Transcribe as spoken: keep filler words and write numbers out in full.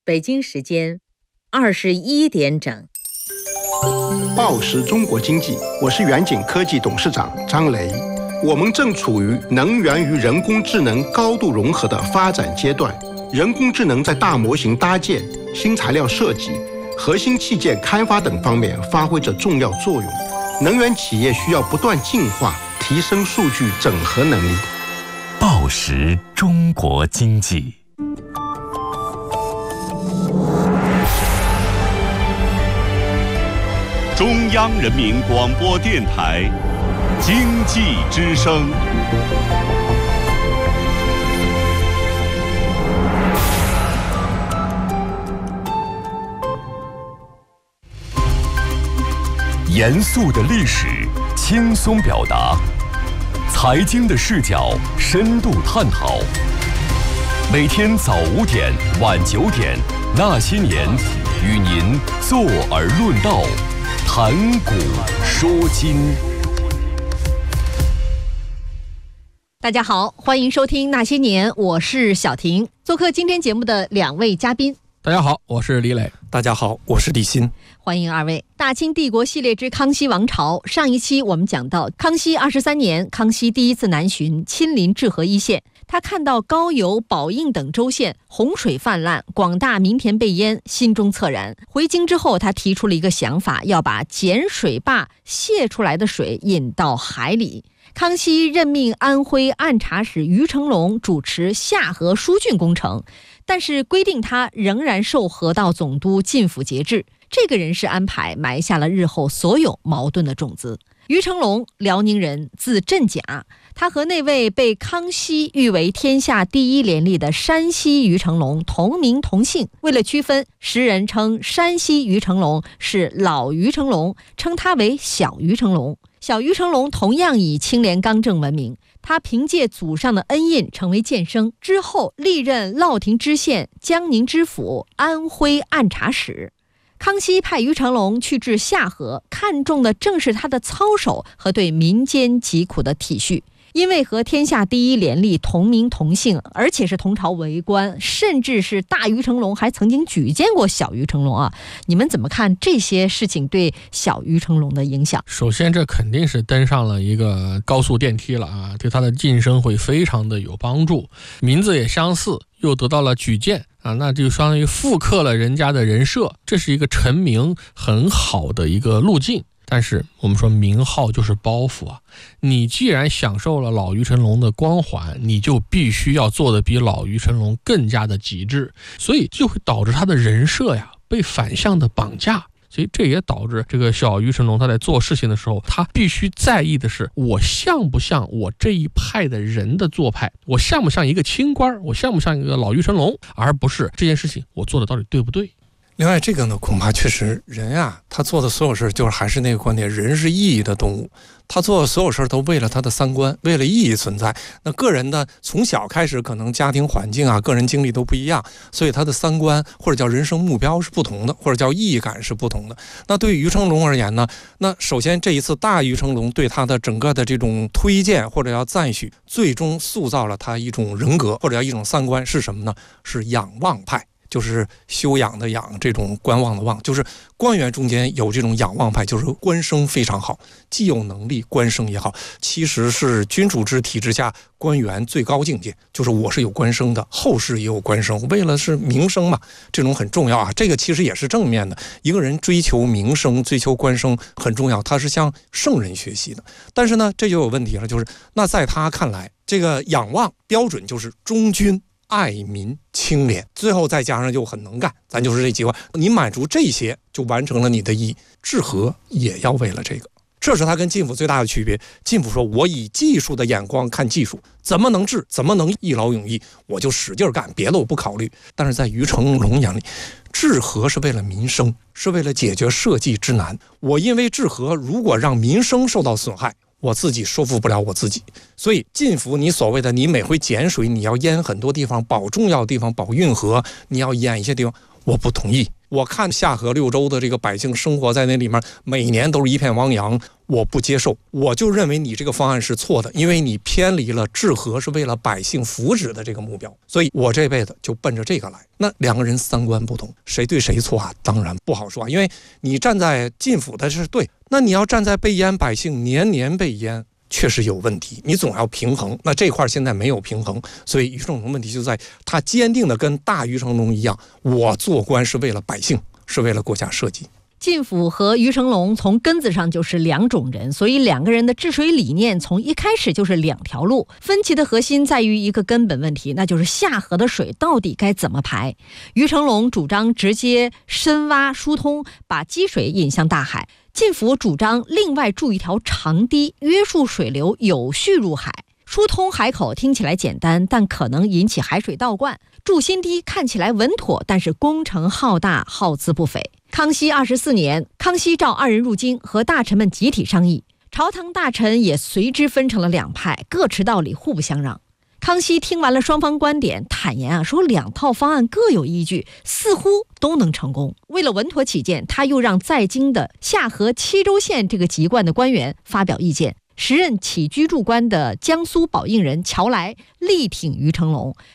北京时间二十一点整。 报时中国经济，我是远景科技董事长张雷。我们正处于能源与人工智能高度融合的发展阶段，人工智能在大模型搭建、新材料设计、核心器件开发等方面发挥着重要作用。能源企业需要不断进化，提升数据整合能力。 报时中国经济。中央人民广播电台经济之声。严肃的历史，轻松表达；财经的视角，深度探讨。每天早五点，晚九点，那些年，与您坐而论道，谈古说今。 大家好，欢迎收听那些年，我是小婷。做客今天节目的两位嘉宾。 大家好，我是李磊。 大家好，我是李欣。 欢迎二位。大清帝国系列之康熙王朝，上一期我们讲到康熙二十三年，康熙第一次南巡，亲临治河一线。他看到高邮、宝应等州县洪水泛滥，广大民田被淹，心中恻然。回京之后，他提出了一个想法，要把碱水坝泄出来的水引到海里。康熙任命安徽按察使于成龙主持下河疏浚工程，但是规定他仍然受河道总督进府节制。这个人事安排埋下了日后所有矛盾的种子。于成龙，辽宁人，字振甲，他和那位被康熙誉为天下第一廉吏的山西于成龙同名同姓。为了区分，时人称山西于成龙是老于成龙，称他为小于成龙。小于成龙同样以清廉刚正闻名，他凭借祖上的恩荫成为监生，之后历任乐亭知县、江宁知府、安徽按察使。康熙派于成龙去治下河，看重的正是他的操守和对民间疾苦的体恤。因为和天下第一廉吏同名同姓，而且是同朝为官，甚至是大于成龙还曾经举荐过小于成龙啊！你们怎么看这些事情对小于成龙的影响？ 首先，这肯定是登上了一个高速电梯了啊，对他的晋升会非常的有帮助。名字也相似，又得到了举荐啊，那就相当于复刻了人家的人设，这是一个成名很好的一个路径。但是我们说名号就是包袱啊，你既然享受了老于成龙的光环，你就必须要做得比老于成龙更加的极致，所以就会导致他的人设呀被反向的绑架。所以这也导致这个小于成龙他在做事情的时候，他必须在意的是我像不像我这一派的人的做派，我像不像一个清官，我像不像一个老于成龙，而不是这件事情我做的到底对不对。 另外这个呢，恐怕确实人啊，他做的所有事就是还是那个观点，人是意义的动物，他做的所有事都为了他的三观，为了意义存在。那个人呢，从小开始可能家庭环境啊，个人经历都不一样，所以他的三观或者叫人生目标是不同的，或者叫意义感是不同的。那对于于成龙而言呢，那首先这一次大于成龙对他的整个的这种推荐或者叫赞许，最终塑造了他一种人格或者叫一种三观是什么呢？是仰望派。就是修养的养，这种观望的望，就是官员中间有这种仰望派，就是官声非常好，既有能力，官声也好。其实是君主制体制下官员最高境界，就是我是有官声的，后世也有官声，为了是名声嘛，这种很重要啊。这个其实也是正面的，一个人追求名声、追求官声很重要，他是向圣人学习的。但是呢，这就有问题了，就是那在他看来，这个仰望标准就是忠君。爱民清廉，最后再加上就很能干，咱就是这几块，你满足这些就完成了你的意义。治河也要为了这个，这是他跟晋府最大的区别。晋府说我以技术的眼光看技术，怎么能治，怎么能一劳永逸，我就使劲干，别的我不考虑。但是在于成龙眼里，治河是为了民生，是为了解决社稷之难。我因为治河如果让民生受到损害，我自己说服不了我自己，所以晋府你所谓的你每回减水，你要淹很多地方，保重要的地方，保运河，你要淹一些地方，我不同意。我看下河六州的这个百姓生活在那里面，每年都是一片汪洋， 我不接受，我就认为你这个方案是错的，因为你偏离了治河是为了百姓福祉的这个目标，所以我这辈子就奔着这个来。那两个人三观不同，谁对谁错啊？当然不好说啊，因为你站在禁腐的是对，那你要站在被淹百姓年年被淹，确实有问题，你总要平衡。那这块现在没有平衡，所以于成龙问题就在他坚定的跟大于成龙一样，我做官是为了百姓，是为了国家社稷。 靳辅和于成龙从根子上就是两种人，所以两个人的治水理念从一开始就是两条路。分歧的核心在于一个根本问题，那就是下河的水到底该怎么排。于成龙主张直接深挖疏通，把积水引向大海；靳辅主张另外筑一条长堤，约束水流有序入海。疏通海口听起来简单，但可能引起海水倒灌；筑新堤看起来稳妥，但是工程浩大，耗资不菲。康熙二十四年，康熙召二人入京，和大臣们集体商议，朝堂大臣也随之分成了两派，各持道理，互不相让。康熙听完了双方观点，坦言啊，说两套方案各有依据，似乎都能成功。为了稳妥起见，他又让在京的下河七州县这个籍贯的官员发表意见。时任起居注官的江苏宝应人乔来力挺于成龙，